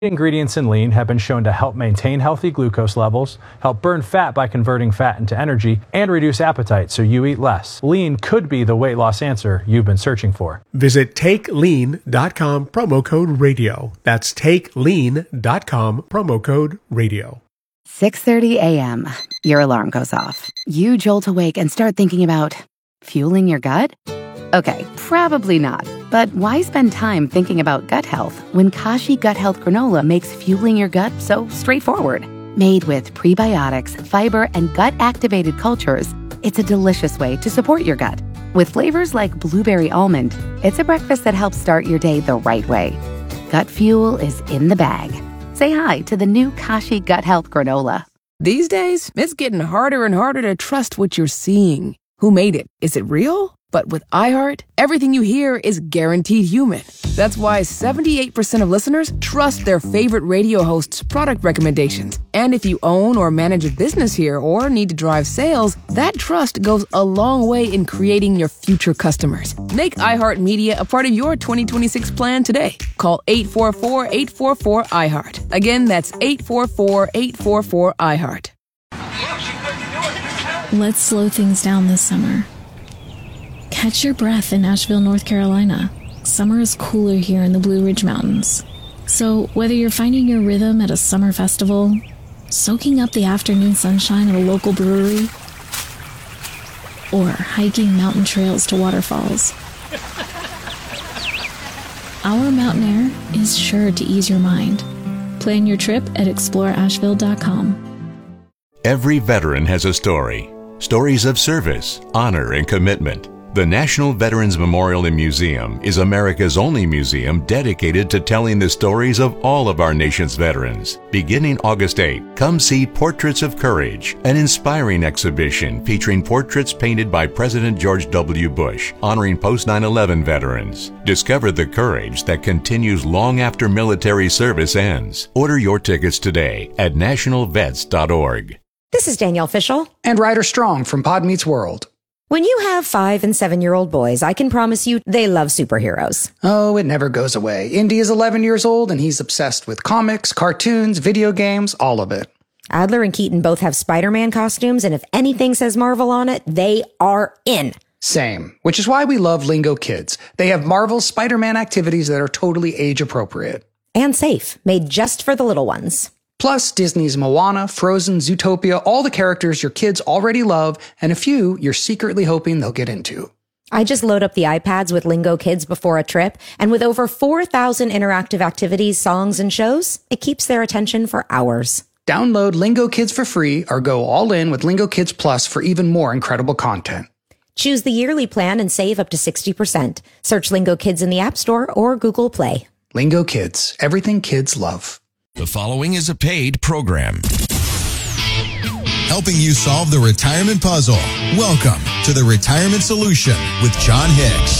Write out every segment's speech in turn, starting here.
Ingredients in lean have been shown to help maintain healthy glucose levels, help burn fat by converting fat into energy, and reduce appetite so you eat less. Lean could be the weight loss answer you've been searching for. Visit TakeLean.com, promo code radio. That's TakeLean.com, promo code radio. 6:30 a.m. Your alarm goes off. You jolt awake and start thinking about fueling your gut? Okay, probably not. But why spend time thinking about gut health when Kashi Gut Health Granola makes fueling your gut so straightforward? Made with prebiotics, fiber, and gut-activated cultures, it's a delicious way to support your gut. With flavors like blueberry almond, it's a breakfast that helps start your day the right way. Gut fuel is in the bag. Say hi to the new Kashi Gut Health Granola. These days, it's getting harder and harder to trust what you're seeing. Who made it? Is it real? But with iHeart, everything you hear is guaranteed human. That's why 78% of listeners trust their favorite radio hosts' product recommendations. And if you own or manage a business here or need to drive sales, that trust goes a long way in creating your future customers. Make iHeartMedia a part of your 2026 plan today. Call 844-844-iHeart. Again, that's 844-844-iHeart. Let's slow things down this summer. Catch your breath in Asheville, North Carolina. Summer is cooler here in the Blue Ridge Mountains. So whether you're finding your rhythm at a summer festival, soaking up the afternoon sunshine at a local brewery, or hiking mountain trails to waterfalls, our mountain air is sure to ease your mind. Plan your trip at exploreasheville.com. Every veteran has a story. Stories of service, honor, and commitment. The National Veterans Memorial and Museum is America's only museum dedicated to telling the stories of all of our nation's veterans. Beginning August 8, come see Portraits of Courage, an inspiring exhibition featuring portraits painted by President George W. Bush, honoring post-9/11 veterans. Discover the courage that continues long after military service ends. Order your tickets today at nationalvets.org. This is Danielle Fishel. And Ryder Strong from Pod Meets World. When you have 5- and 7-year-old boys, I can promise you they love superheroes. Oh, it never goes away. Indy is 11 years old and he's obsessed with comics, cartoons, video games, all of it. Adler and Keaton both have Spider-Man costumes, and if anything says Marvel on it, they are in. Same, which is why we love Lingo Kids. They have Marvel's Spider-Man activities that are totally age appropriate. And safe, made just for the little ones. Plus, Disney's Moana, Frozen, Zootopia, all the characters your kids already love, and a few you're secretly hoping they'll get into. I just load up the iPads with Lingo Kids before a trip, and with over 4,000 interactive activities, songs, and shows, it keeps their attention for hours. Download Lingo Kids for free or go all in with Lingo Kids Plus for even more incredible content. Choose the yearly plan and save up to 60%. Search Lingo Kids in the App Store or Google Play. Lingo Kids, everything kids love. The following is a paid program. Helping you solve the retirement puzzle. Welcome to The Retirement Solution with John Hicks.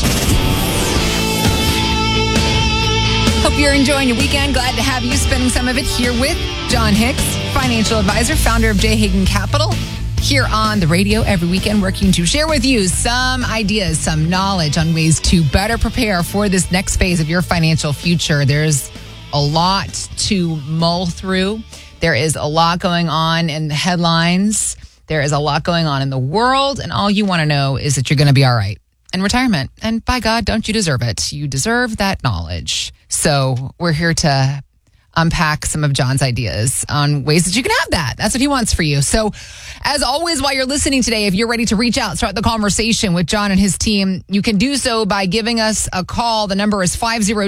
Hope you're enjoying your weekend. Glad to have you spending some of it here with John Hicks, financial advisor, founder of J. Hagan Capital, here on the radio every weekend, working to share with you some ideas, some knowledge on ways to better prepare for this next phase of your financial future. There's a lot to mull through. There is a lot going on in the headlines. There is a lot going on in the world. And all you want to know is that you're going to be all right in retirement. And by God, don't you deserve it? You deserve that knowledge. So we're here to unpack some of John's ideas on ways that you can have that. That's what he wants for you. So as always, while you're listening today, if you're ready to reach out, start the conversation with John and his team, you can do so by giving us a call. The number is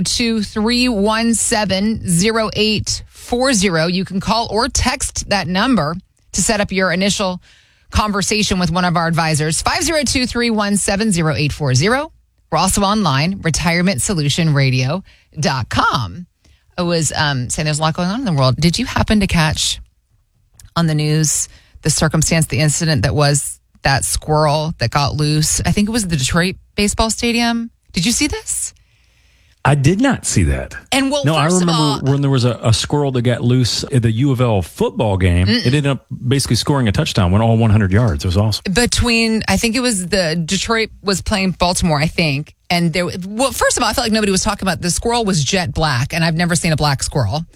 502-317-0840. You can call or text that number to set up your initial conversation with one of our advisors. 502-317-0840. We're also online, retirementsolutionradio.com. I was saying there's a lot going on in the world. Did you happen to catch on the news the circumstance, the incident that was that squirrel that got loose? I think it was the Detroit baseball stadium. Did you see this? I did not see that. And well, no, I remember when there was a squirrel that got loose at the U of L football game. It ended up basically scoring a touchdown, went all 100 yards. It was awesome. I think it was Detroit was playing Baltimore, I think. And first of all, I felt like nobody was talking about the squirrel was jet black, and I've never seen a black squirrel.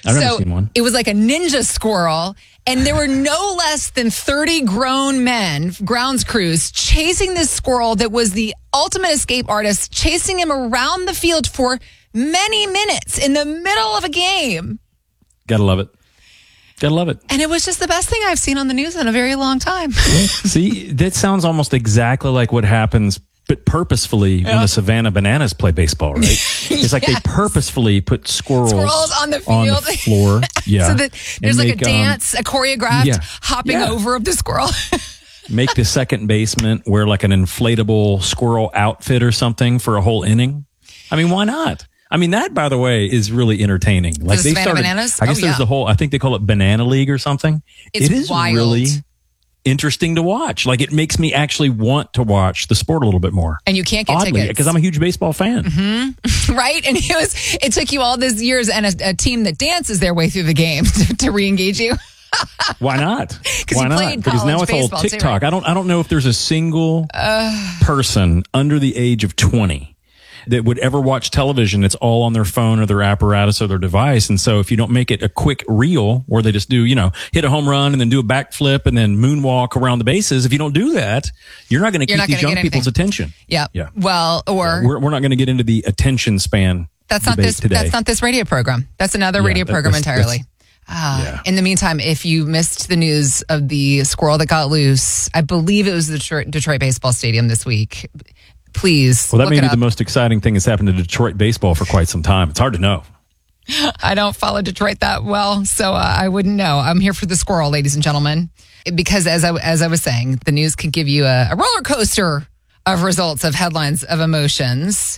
I've never seen one. It was like a ninja squirrel, and there were no less than 30 grown men, grounds crews, chasing this squirrel that was the ultimate escape artist, chasing him around the field for many minutes in the middle of a game. Gotta love it. Gotta love it. And it was just the best thing I've seen on the news in a very long time. See, that sounds almost exactly like what happens, but purposefully when the Savannah Bananas play baseball, right? It's like they purposefully put squirrels on the field. Floor. Yeah. So that there's like a dance, a choreographed hopping over of the squirrel. Make the second baseman wear like an inflatable squirrel outfit or something for a whole inning. I mean, why not? I mean, that, by the way, is really entertaining. Like they started, Bananas? I guess there's the whole, I think they call it Banana League or something. It is wild. Really interesting to watch. Like, it makes me actually want to watch the sport a little bit more. And you can't get tickets. Because I'm a huge baseball fan. Mm-hmm. Right? And it took you all these years and a team that dances their way through the game to re-engage you. Why not? Why not? Because now it's all TikTok. Too, right? I don't know if there's a single person under the age of 20 that would ever watch television. It's all on their phone or their apparatus or their device. And so if you don't make it a quick reel where they just do, hit a home run and then do a backflip and then moonwalk around the bases, if you don't do that, you're not going to keep these young people's attention. Yeah. Well, or we're not going to get into the attention span. That's not this. Today. That's not this radio program. That's another radio program entirely. In the meantime, if you missed the news of the squirrel that got loose, I believe it was the Detroit Baseball Stadium this week. Please. Well, that may be the most exciting thing that's happened to Detroit baseball for quite some time. It's hard to know. I don't follow Detroit that well, so I wouldn't know. I'm here for the squirrel, ladies and gentlemen, because as I was saying, the news can give you a roller coaster of results, of headlines, of emotions.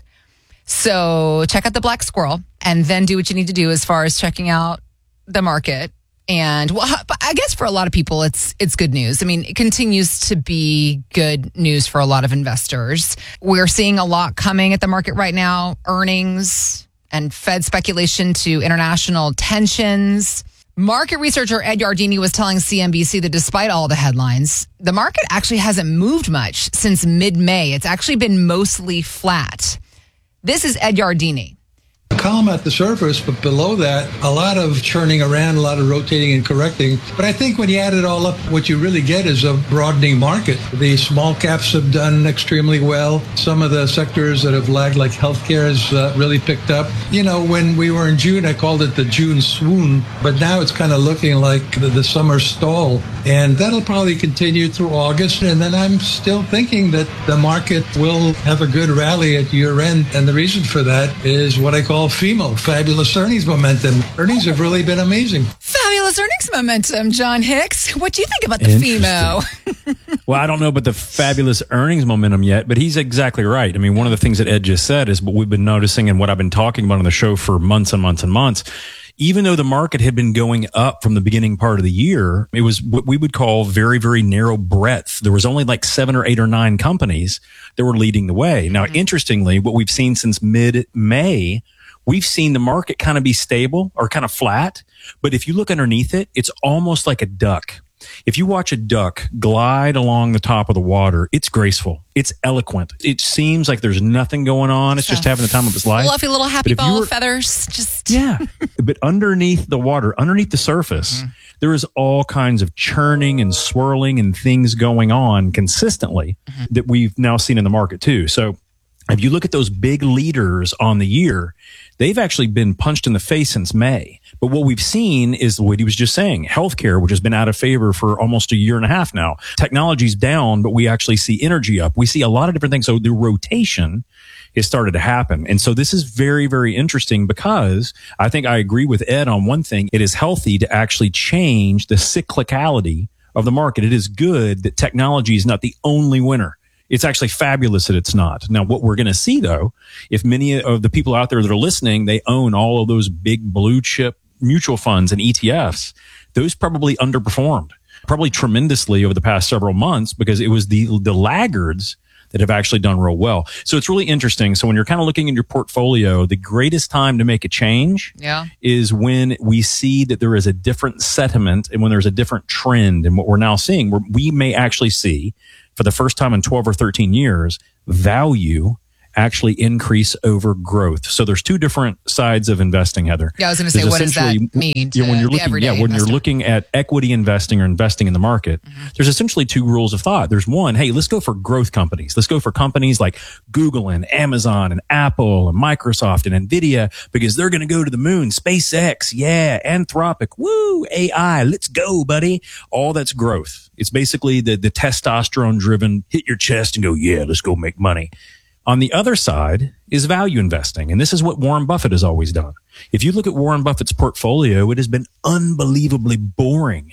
So check out the black squirrel and then do what you need to do as far as checking out the market. And I guess for a lot of people, it's good news. I mean, it continues to be good news for a lot of investors. We're seeing a lot coming at the market right now, earnings and Fed speculation to international tensions. Market researcher Ed Yardeni was telling CNBC that despite all the headlines, the market actually hasn't moved much since mid-May. It's actually been mostly flat. This is Ed Yardeni. Calm at the surface, but below that, a lot of churning around, a lot of rotating and correcting. But I think when you add it all up, what you really get is a broadening market. The small caps have done extremely well. Some of the sectors that have lagged, like healthcare, has really picked up. When we were in June, I called it the June swoon, but now it's kind of looking like the summer stall. And that'll probably continue through August. And then I'm still thinking that the market will have a good rally at year end. And the reason for that is what I call FEMO, fabulous earnings momentum. Earnings have really been amazing. Fabulous earnings momentum, John Hicks. What do you think about the FEMO? Well, I don't know about the fabulous earnings momentum yet, but he's exactly right. I mean, one of the things that Ed just said is what we've been noticing and what I've been talking about on the show for months and months and months. Even though the market had been going up from the beginning part of the year, it was what we would call very, very narrow breadth. There was only like 7 or 8 or 9 companies that were leading the way. Now, interestingly, what we've seen since mid-May, we've seen the market kind of be stable or kind of flat. But if you look underneath it, it's almost like a duck. If you watch a duck glide along the top of the water, it's graceful. It's eloquent. It seems like there's nothing going on. It's just having the time of its life. Fluffy little happy ball of feathers. Yeah. But underneath the water, underneath the surface, there is all kinds of churning and swirling and things going on consistently that we've now seen in the market too. So if you look at those big leaders on the year, they've actually been punched in the face since May. But what we've seen is what he was just saying. Healthcare, which has been out of favor for almost a year and a half now. Technology's down, but we actually see energy up. We see a lot of different things. So the rotation has started to happen. And so this is very, very interesting because I think I agree with Ed on one thing. It is healthy to actually change the cyclicality of the market. It is good that technology is not the only winner. It's actually fabulous that it's not. Now, what we're going to see, though, if many of the people out there that are listening, they own all of those big blue chip mutual funds and ETFs, those probably underperformed, probably tremendously over the past several months because it was the laggards that have actually done real well. So it's really interesting. So when you're kind of looking in your portfolio, the greatest time to make a change is when we see that there is a different sentiment and when there's a different trend. And what we're now seeing, we may actually see for the first time in 12 or 13 years, value actually increase over growth. So there's two different sides of investing, Heather. Yeah, I was going to say, what does that mean to when you're the everyday investor? You're looking at equity investing or investing in the market, there's essentially two rules of thought. There's one, hey, let's go for growth companies. Let's go for companies like Google and Amazon and Apple and Microsoft and NVIDIA, because they're going to go to the moon. SpaceX, yeah, Anthropic, woo, AI, let's go, buddy. All that's growth. It's basically the testosterone driven, hit your chest and go, yeah, let's go make money. On the other side is value investing. And this is what Warren Buffett has always done. If you look at Warren Buffett's portfolio, it has been unbelievably boring.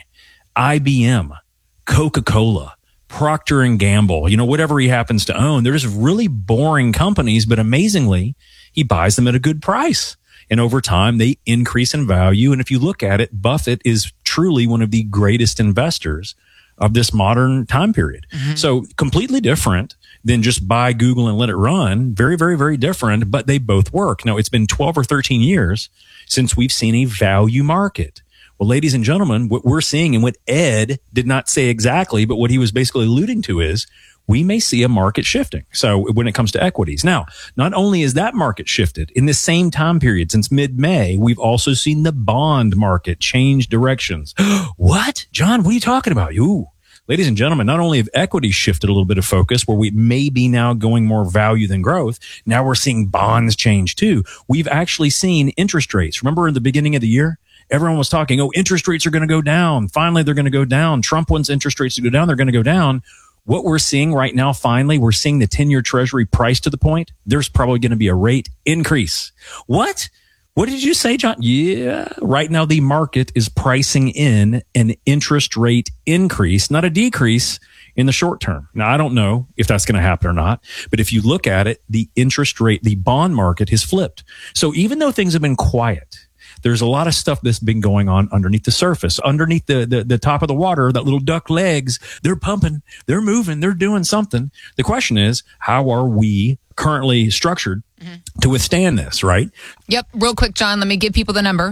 IBM, Coca-Cola, Procter & Gamble, whatever he happens to own, they're just really boring companies, but amazingly, he buys them at a good price. And over time, they increase in value. And if you look at it, Buffett is truly one of the greatest investors of this modern time period. So completely different than just buy Google and let it run. Very, very, very different, but they both work. Now, it's been 12 or 13 years since we've seen a value market. Well, ladies and gentlemen, what we're seeing and what Ed did not say exactly, but what he was basically alluding to is we may see a market shifting. So when it comes to equities. Now, not only is that market shifted, in the same time period since mid-May, we've also seen the bond market change directions. What? John, what are you talking about? Ooh. Ladies and gentlemen, not only have equities shifted a little bit of focus where we may be now going more value than growth, now we're seeing bonds change too. We've actually seen interest rates. Remember in the beginning of the year, everyone was talking, interest rates are going to go down. Finally, they're going to go down. Trump wants interest rates to go down. They're going to go down. What we're seeing right now, finally, we're seeing the 10-year treasury price to the point. There's probably going to be a rate increase. What? What did you say, John? Yeah. Right now, the market is pricing in an interest rate increase, not a decrease in the short term. Now, I don't know if that's going to happen or not, but if you look at it, the interest rate, the bond market has flipped. So even though things have been quiet, there's a lot of stuff that's been going on underneath the surface, underneath the top of the water, that little duck legs. They're pumping, they're moving, they're doing something. The question is, how are we currently structured to withstand this, right? Yep. Real quick, John, let me give people the number,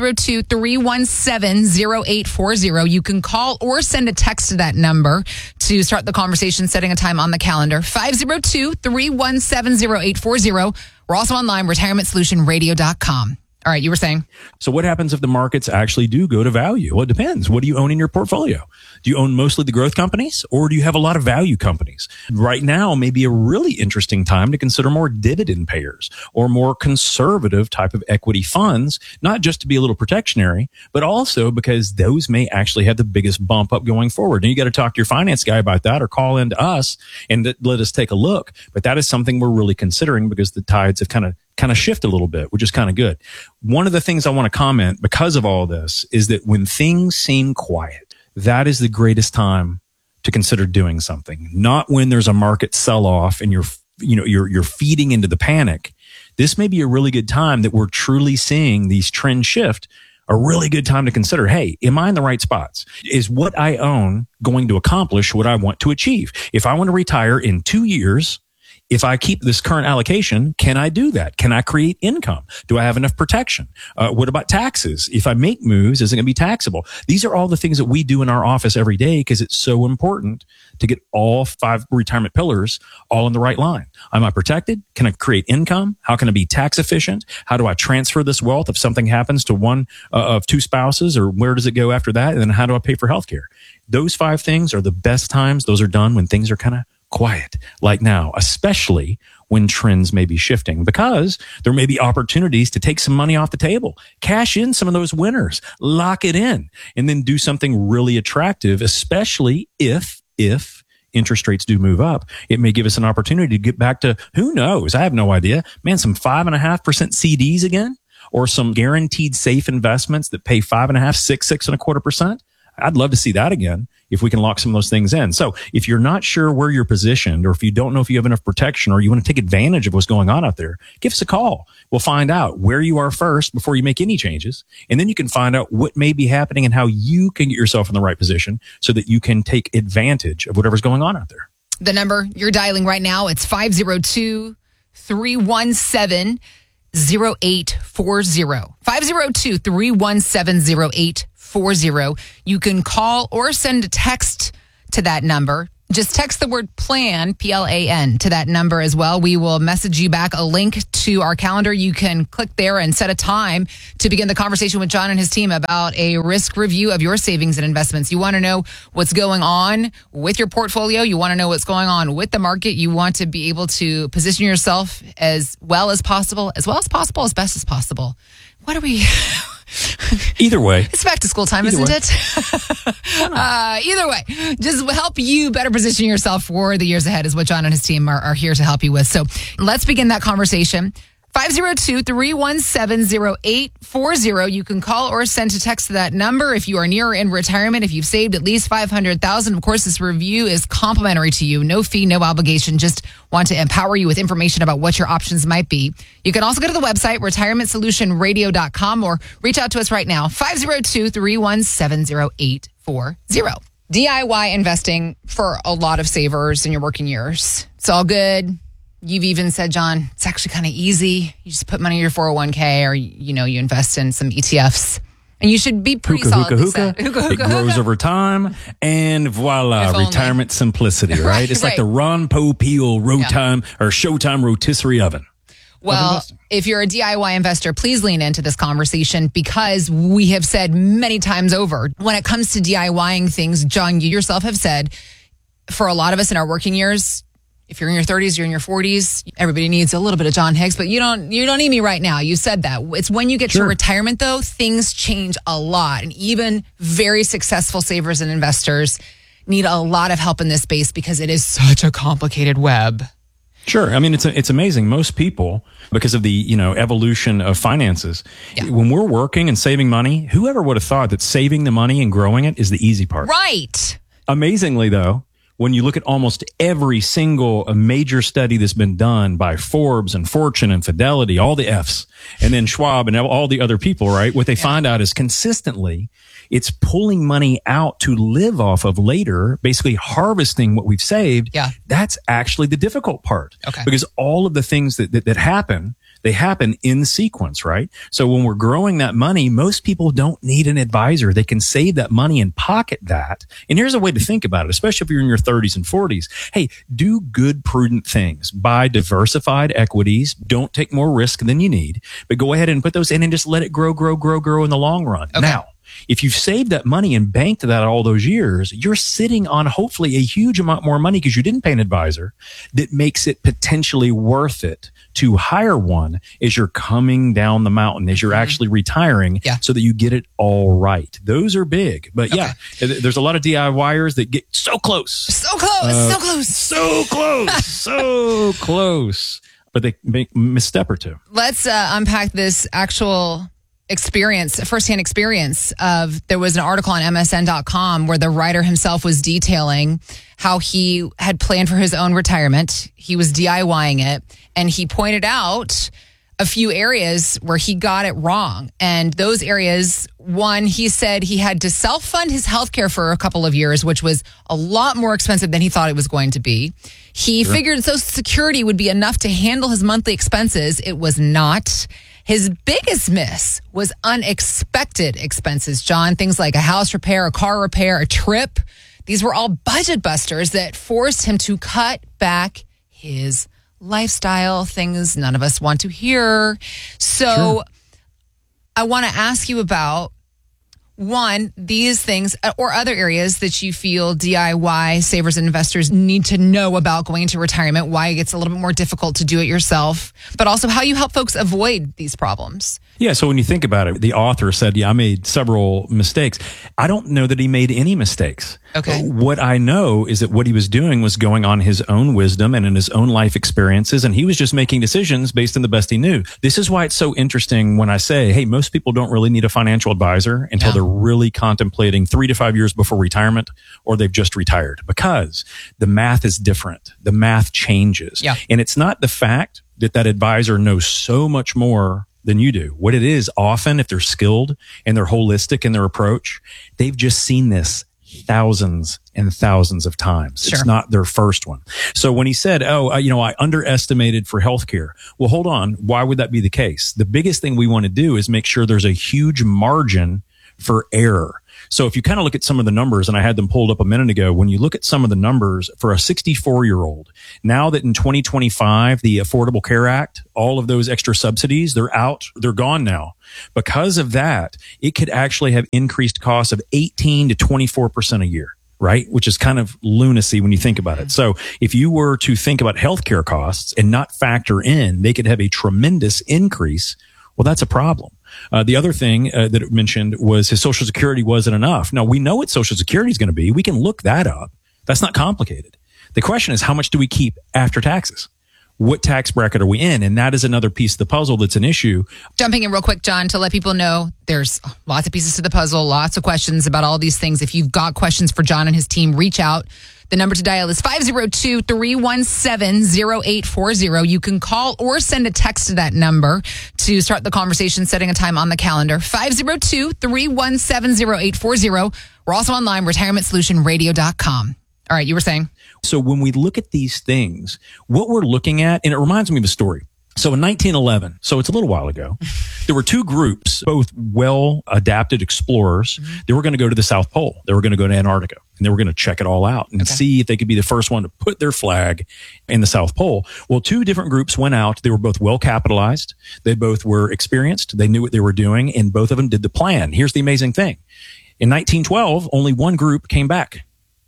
502-317-0840. You can call or send a text to that number to start the conversation, setting a time on the calendar, 502-317-0840. We're also online, retirementsolutionradio.com. All right, you were saying? So what happens if the markets actually do go to value? Well, it depends. What do you own in your portfolio? Do you own mostly the growth companies, or do you have a lot of value companies? Right now may be a really interesting time to consider more dividend payers or more conservative type of equity funds, not just to be a little protectionary, but also because those may actually have the biggest bump up going forward. And you got to talk to your finance guy about that, or call into us and let us take a look. But that is something we're really considering, because the tides have kind of shift a little bit, which is kind of good. One of the things I want to comment because of all this is that when things seem quiet, that is the greatest time to consider doing something. Not when there's a market sell-off and you're feeding into the panic. This may be a really good time that we're truly seeing these trends shift. A really good time to consider, hey, am I in the right spots? Is what I own going to accomplish what I want to achieve? If I want to retire in 2 years, if I keep this current allocation, can I do that? Can I create income? Do I have enough protection? What about taxes? If I make moves, is it going to be taxable? These are all the things that we do in our office every day, because it's so important to get all 5 retirement pillars all in the right line. Am I protected? Can I create income? How can I be tax efficient? How do I transfer this wealth if something happens to one of 2 spouses, or where does it go after that? And then how do I pay for healthcare? Those 5 things are the best times. Those are done when things are kind of quiet, like now, especially when trends may be shifting, because there may be opportunities to take some money off the table, cash in some of those winners, lock it in, and then do something really attractive, especially if interest rates do move up. It may give us an opportunity to get back to, who knows? I have no idea. Man, some 5.5% CDs again, or some guaranteed safe investments that pay 5.5%, 6.25%. I'd love to see that again if we can lock some of those things in. So if you're not sure where you're positioned, or if you don't know if you have enough protection, or you want to take advantage of what's going on out there, give us a call. We'll find out where you are first before you make any changes. And then you can find out what may be happening and how you can get yourself in the right position so that you can take advantage of whatever's going on out there. The number you're dialing right now, it's 502-317-0840. 502-317-0840. You can call or send a text to that number Just text the word PLAN, PLAN, to that number as well. We will message you back a link to our calendar. You can click there and set a time to begin the conversation with John and his team about a risk review of your savings and investments. You want to know what's going on with your portfolio. You want to know what's going on with the market. You want to be able to position yourself as well as possible, as best as possible. What are we... Either way. It's back to school time, isn't it? Either way, just help you better position yourself for the years ahead is what John and his team are here to help you with. So let's begin that conversation. 502-317-0840. You can call or send a text to that number if you are near or in retirement. If you've saved at least $500,000, of course, this review is complimentary to you. No fee, no obligation. Just want to empower you with information about what your options might be. You can also go to the website, retirementsolutionradio.com, or reach out to us right now, 502-317-0840. DIY investing for a lot of savers in your working years. It's all good. You've even said, John, it's actually kind of easy. You just put money in your 401k or, you invest in some ETFs. And you should be pretty solidly set. It grows over time. And voila, retirement simplicity, right? It's like the Ron Popeil Showtime rotisserie oven. Well, if you're a DIY investor, please lean into this conversation because we have said many times over, when it comes to DIYing things, John, you yourself have said, for a lot of us in our working years, if you're in your 30s, you're in your 40s, everybody needs a little bit of John Hicks, but you don't need me right now. You said that. It's when you get to your retirement, though, things change a lot. And even very successful savers and investors need a lot of help in this space because it is such a complicated web. Sure. I mean, it's amazing. Most people, because of the, evolution of finances, when we're working and saving money, whoever would have thought that saving the money and growing it is the easy part? Right. Amazingly, though, when you look at almost every single major study that's been done by Forbes and Fortune and Fidelity, all the Fs, and then Schwab and all the other people, right? What they find out is consistently it's pulling money out to live off of later, basically harvesting what we've saved. Yeah. That's actually the difficult part. Okay. Because all of the things that happen, they happen in sequence, right? So when we're growing that money, most people don't need an advisor. They can save that money and pocket that. And here's a way to think about it, especially if you're in your 30s and 40s. Hey, do good, prudent things. Buy diversified equities. Don't take more risk than you need, but go ahead and put those in and just let it grow in the long run. Okay. Now, if you've saved that money and banked that all those years, you're sitting on hopefully a huge amount more money because you didn't pay an advisor that makes it potentially worth it to hire one as you're coming down the mountain, as you're actually retiring so that you get it all right. Those are big. But there's a lot of DIYers that get so close. So close. But they make a misstep or two. Let's unpack this actual firsthand experience of, there was an article on MSN.com where the writer himself was detailing how he had planned for his own retirement. He was DIYing it, and he pointed out a few areas where he got it wrong. And those areas, one, he said he had to self-fund his healthcare for a couple of years, which was a lot more expensive than he thought it was going to be. He figured Social Security would be enough to handle his monthly expenses. It was not. His biggest miss was unexpected expenses, John. Things like a house repair, a car repair, a trip. These were all budget busters that forced him to cut back his lifestyle, things none of us want to hear. So I want to ask you about, one, these things or other areas that you feel DIY savers and investors need to know about going into retirement, why it gets a little bit more difficult to do it yourself, but also how you help folks avoid these problems. Yeah, so when you think about it, the author said, I made several mistakes. I don't know that he made any mistakes. Okay. What I know is that what he was doing was going on his own wisdom and in his own life experiences, and he was just making decisions based on the best he knew. This is why it's so interesting when I say, hey, most people don't really need a financial advisor until they're really contemplating 3 to 5 years before retirement, or they've just retired, because the math is different. The math changes. Yeah. And it's not the fact that advisor knows so much more than you do. What it is, often, if they're skilled and they're holistic in their approach, they've just seen this thousands and thousands of times. Sure. It's not their first one. So when he said, I underestimated for healthcare. Well, hold on. Why would that be the case? The biggest thing we want to do is make sure there's a huge margin for error. So if you kind of look at some of the numbers, and I had them pulled up a minute ago, when you look at some of the numbers for a 64-year-old, now that in 2025, the Affordable Care Act, all of those extra subsidies, they're gone now. Because of that, it could actually have increased costs of 18 to 24% a year, right? Which is kind of lunacy when you think about it. So if you were to think about healthcare costs and not factor in, they could have a tremendous increase. Well, that's a problem. The other thing that it mentioned was his Social Security wasn't enough. Now, we know what Social Security is going to be. We can look that up. That's not complicated. The question is, how much do we keep after taxes? What tax bracket are we in? And that is another piece of the puzzle that's an issue. Jumping in real quick, John, to let people know there's lots of pieces to the puzzle, lots of questions about all these things. If you've got questions for John and his team, reach out. The number to dial is 502-317-0840. You can call or send a text to that number to start the conversation, setting a time on the calendar. 502-317-0840. We're also online, retirementsolutionradio.com. All right, you were saying? So when we look at these things, what we're looking at, and it reminds me of a story. So in 1911, so it's a little while ago, there were two groups, both well-adapted explorers. They were going to go to the South Pole. They were going to go to Antarctica, and they were going to check it all out and see if they could be the first one to put their flag in the South Pole. Well, two different groups went out. They were both well-capitalized. They both were experienced. They knew what they were doing, and both of them did the plan. Here's the amazing thing. In 1912, only one group came back.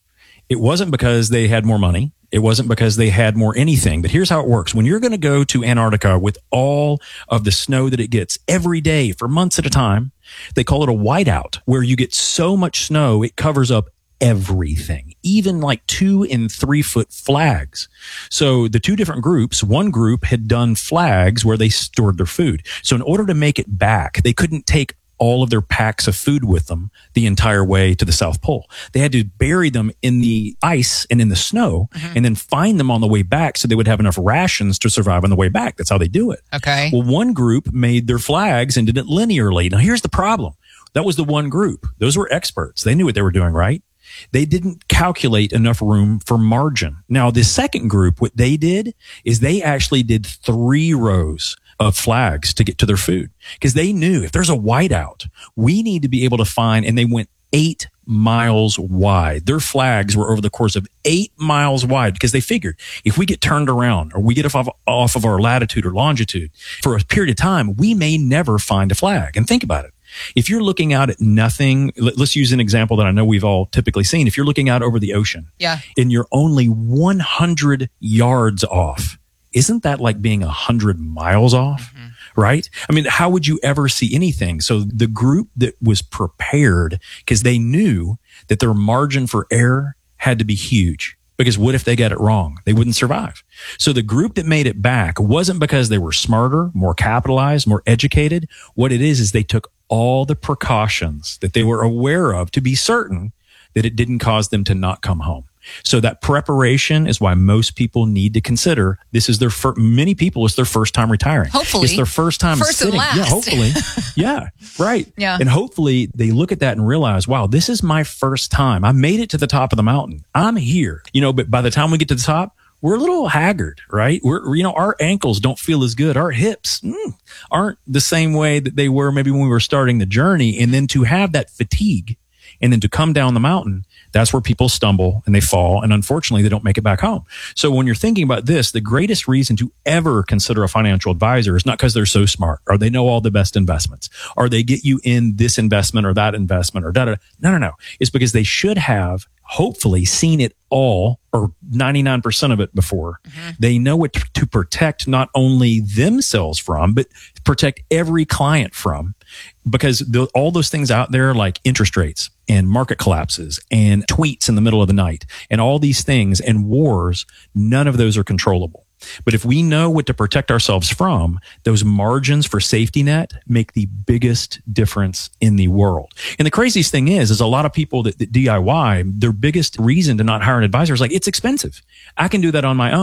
It wasn't because they had more money. It wasn't because they had more anything. But here's how it works. When you're going to go to Antarctica with all of the snow that it gets every day for months at a time, they call it a whiteout, where you get so much snow, it covers up everything, even like 2 and 3 foot flags. So the two different groups, one group had done flags where they stored their food. So in order to make it back, they couldn't take all of their packs of food with them the entire way to the South Pole. They had to bury them in the ice and in the snow and then find them on the way back so they would have enough rations to survive on the way back. That's how they do it. Okay. Well, one group made their flags and did it linearly. Now, here's the problem. That was the one group. Those were experts. They knew what they were doing, right? They didn't calculate enough room for margin. Now, the second group, what they did is they actually did 3 rows of flags to get to their food, because they knew if there's a whiteout, we need to be able to find, and they went 8 miles wide. Their flags were over the course of 8 miles wide, because they figured if we get turned around or we get off of our latitude or longitude for a period of time, we may never find a flag. And think about it. If you're looking out at nothing, let's use an example that I know we've all typically seen. If you're looking out over the ocean and you're only 100 yards off, isn't that like being 100 miles off? Right? I mean, how would you ever see anything? So the group that was prepared, because they knew that their margin for error had to be huge, because what if they got it wrong? They wouldn't survive. So the group that made it back wasn't because they were smarter, more capitalized, more educated. What it is they took all the precautions that they were aware of to be certain that it didn't cause them to not come home. So that preparation is why most people need to consider this is many people, it's their first time retiring. Hopefully. It's their first time sitting. Yeah, hopefully. Yeah, right. Yeah. And hopefully they look at that and realize, wow, this is my first time. I made it to the top of the mountain. I'm here. But by the time we get to the top, we're a little haggard, right? Our ankles don't feel as good. Our hips aren't the same way that they were maybe when we were starting the journey. And then to have that fatigue and then to come down the mountain, that's where people stumble and they fall. And unfortunately, they don't make it back home. So when you're thinking about this, the greatest reason to ever consider a financial advisor is not because they're so smart or they know all the best investments or they get you in this investment or that investment or da-da. No. It's because they should have hopefully seen it all or 99% of it before. They know what to protect not only themselves from, but protect every client from, because all those things out there like interest rates and market collapses and tweets in the middle of the night and all these things and wars, none of those are controllable. But if we know what to protect ourselves from, those margins for safety net make the biggest difference in the world. And the craziest thing is a lot of people that DIY, their biggest reason to not hire an advisor is like, it's expensive. I can do that on my own.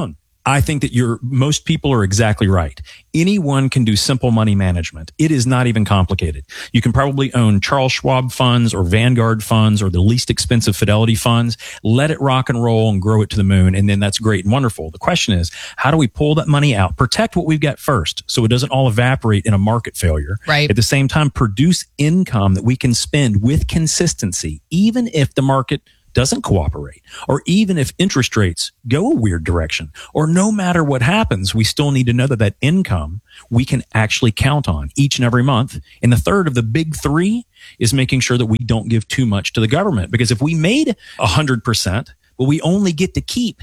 I think that most people are exactly right. Anyone can do simple money management. It is not even complicated. You can probably own Charles Schwab funds or Vanguard funds or the least expensive Fidelity funds. Let it rock and roll and grow it to the moon. And then that's great and wonderful. The question is, how do we pull that money out, protect what we've got first so it doesn't all evaporate in a market failure? Right. At the same time, produce income that we can spend with consistency, even if the market doesn't cooperate, or even if interest rates go a weird direction, or no matter what happens, we still need to know that income we can actually count on each and every month. And the third of the big three is making sure that we don't give too much to the government. Because if we made 100%, but we only get to keep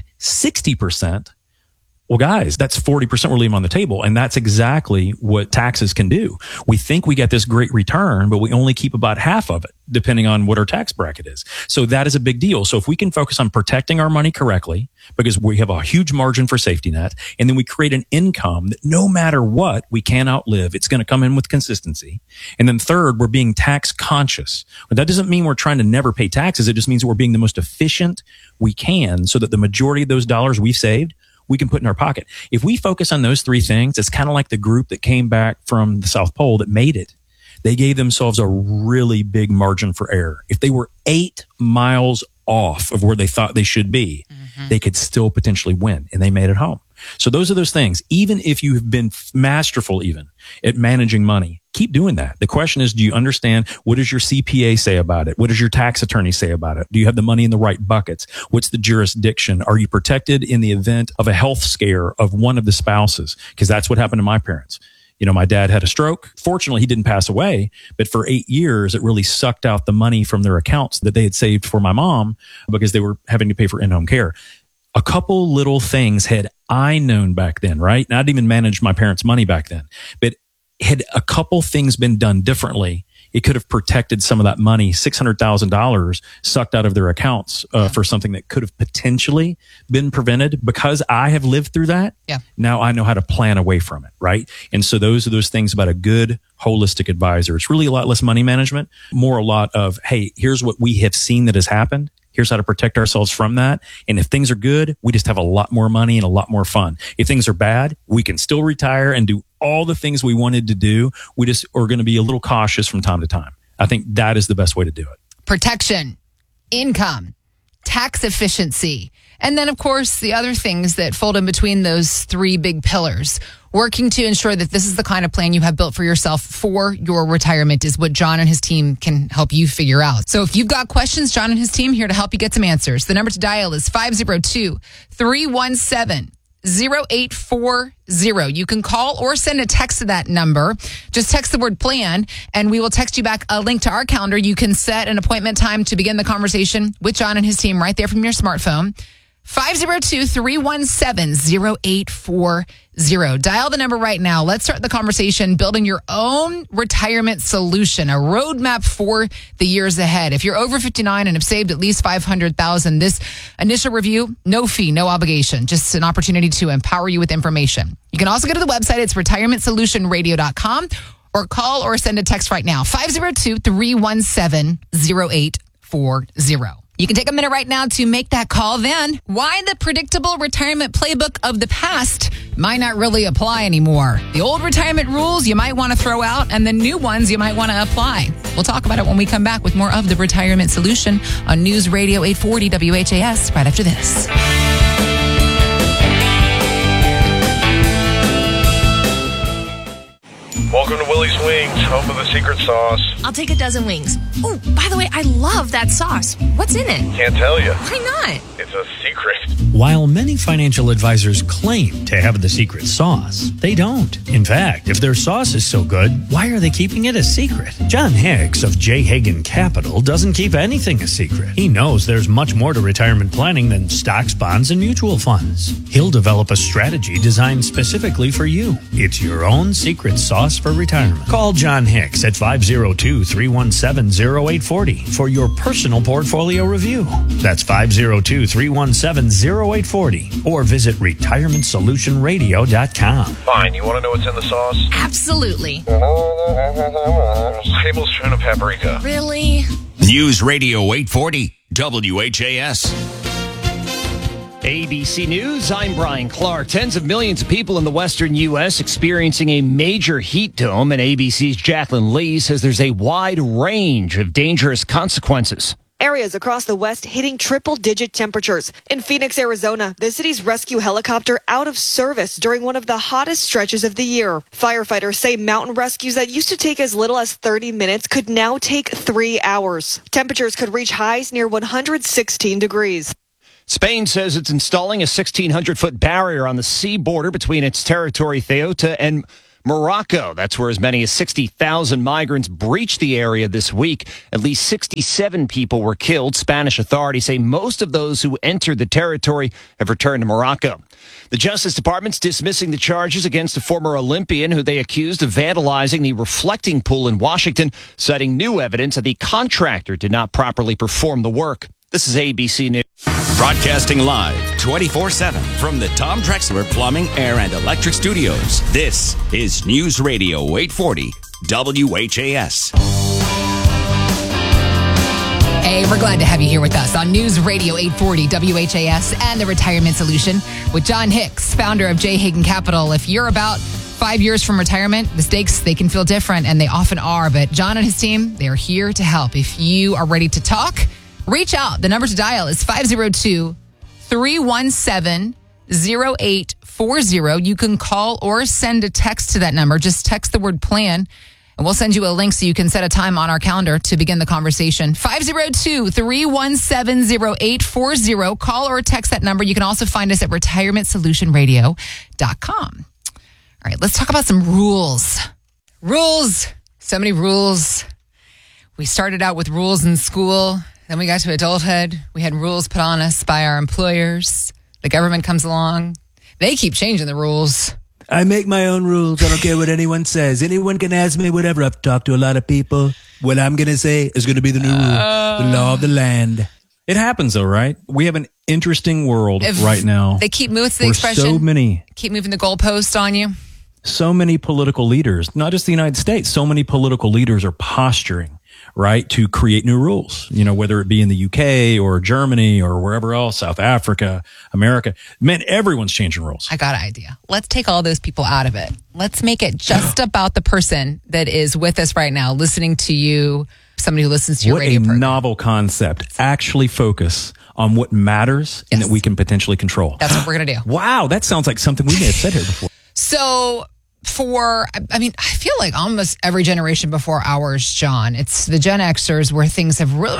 60%, well, guys, that's 40% we're leaving on the table. And that's exactly what taxes can do. We think we get this great return, but we only keep about half of it, depending on what our tax bracket is. So that is a big deal. So if we can focus on protecting our money correctly, because we have a huge margin for safety net, and then we create an income that no matter what, we can't outlive. It's going to come in with consistency. And then third, we're being tax conscious. But that doesn't mean we're trying to never pay taxes. It just means we're being the most efficient we can so that the majority of those dollars we've saved, we can put in our pocket. If we focus on those three things, it's kind of like the group that came back from the South Pole that made it. They gave themselves a really big margin for error. If they were 8 miles off of where they thought they should be, they could still potentially win, and they made it home. So those are those things. Even if you've been masterful even at managing money, keep doing that. The question is, do you understand? What does your CPA say about it? What does your tax attorney say about it? Do you have the money in the right buckets? What's the jurisdiction? Are you protected in the event of a health scare of one of the spouses? Because that's what happened to my parents. You know, my dad had a stroke. Fortunately, he didn't pass away, but for 8 years, it really sucked out the money from their accounts that they had saved for my mom because they were having to pay for in-home care. A couple little things had I known back then, right? And I didn't even manage my parents' money back then, but had a couple things been done differently, it could have protected some of that money, $600,000 sucked out of their accounts for something that could have potentially been prevented. Because I have lived through that, now I know how to plan away from it, right? And so those are those things about a good holistic advisor. It's really a lot less money management, more a lot of, hey, here's what we have seen that has happened. Here's how to protect ourselves from that. And if things are good, we just have a lot more money and a lot more fun. If things are bad, we can still retire and do all the things we wanted to do. We just are going to be a little cautious from time to time. I think that is the best way to do it. Protection, income, tax efficiency, and then, of course, the other things that fold in between those three big pillars. Working to ensure that this is the kind of plan you have built for yourself for your retirement is what John and his team can help you figure out. So if you've got questions, John and his team here to help you get some answers. The number to dial is 502-317-0840. You can call or send a text to that number. Just text the word plan, and we will text you back a link to our calendar. You can set an appointment time to begin the conversation with John and his team right there from your smartphone. 502-317-0840. Dial the number right now. Let's start the conversation building your own retirement solution, a roadmap for the years ahead. If you're over 59 and have saved at least $500,000, this initial review, no fee, no obligation, just an opportunity to empower you with information. You can also go to the website. It's retirementsolutionradio.com, or call or send a text right now. 502-317-0840. You can take a minute right now to make that call. Then, why the predictable retirement playbook of the past might not really apply anymore. The old retirement rules you might want to throw out, and the new ones you might want to apply. We'll talk about it when we come back with more of the Retirement Solution on News Radio 840 WHAS right after this. Welcome to Willie's Wings, home of the secret sauce. I'll take a dozen wings. Oh, by the way, I love that sauce. What's in it? Can't tell you. Why not? It's a secret. While many financial advisors claim to have the secret sauce, they don't. In fact, if their sauce is so good, why are they keeping it a secret? John Hicks of J. Hagan Capital doesn't keep anything a secret. He knows there's much more to retirement planning than stocks, bonds, and mutual funds. He'll develop a strategy designed specifically for you. It's your own secret sauce for retirement. Call John Hicks at 502-317-0840 for your personal portfolio review. That's 502-317-0840 or visit retirementsolutionradio.com. Fine, you want to know what's in the sauce? Absolutely. Tablespoon of paprika. Really? News Radio 840 WHAS. ABC News, I'm Brian Clark. Tens of millions of people in the western U.S. experiencing a major heat dome, and ABC's Jacqueline Lee says there's a wide range of dangerous consequences. Areas across the West hitting triple-digit temperatures. In Phoenix, Arizona, the city's rescue helicopter out of service during one of the hottest stretches of the year. Firefighters say mountain rescues that used to take as little as 30 minutes could now take 3 hours. Temperatures could reach highs near 116 degrees. Spain says it's installing a 1,600-foot barrier on the sea border between its territory, Ceuta, and Morocco. That's where as many as 60,000 migrants breached the area this week. At least 67 people were killed. Spanish authorities say most of those who entered the territory have returned to Morocco. The Justice Department's dismissing the charges against a former Olympian who they accused of vandalizing the reflecting pool in Washington, citing new evidence that the contractor did not properly perform the work. This is ABC News. Broadcasting live 24/7 from the Tom Drexler Plumbing, Air, and Electric Studios. This is News Radio 840 WHAS. Hey, we're glad to have you here with us on News Radio 840 WHAS and the Retirement Solution with John Hicks, founder of J. Hagan Capital. If you're about 5 years from retirement, the stakes, they can feel different, and they often are. But John and his team, they are here to help. If you are ready to talk, reach out. The number to dial is 502-317-0840. You can call or send a text to that number. Just text the word plan, and we'll send you a link so you can set a time on our calendar to begin the conversation. 502-317-0840. Call or text that number. You can also find us at retirementsolutionradio.com. All right, let's talk about some rules. Rules. So many rules. We started out with rules in school. Then we got to adulthood. We had rules put on us by our employers. The government comes along. They keep changing the rules. I make my own rules. I don't care what anyone says. Anyone can ask me whatever. I've talked to a lot of people. What I'm going to say is going to be the new rule. The law of the land. It happens though, right? We have an interesting world right now. They keep moving the expression. Keep moving the goalpost on you. So many political leaders, not just the United States, so many political leaders are posturing, right, to create new rules, whether it be in the UK or Germany or wherever else, South Africa, America. Man, everyone's changing rules. I got an idea. Let's take all those people out of it. Let's make it just about the person that is with us right now, listening to you, somebody who listens to your radio program. What a novel concept. Actually focus on what matters and that we can potentially control. That's what we're going to do. Wow, that sounds like something we may have said here before. So I feel like almost every generation before ours, John, it's the Gen Xers where things have really,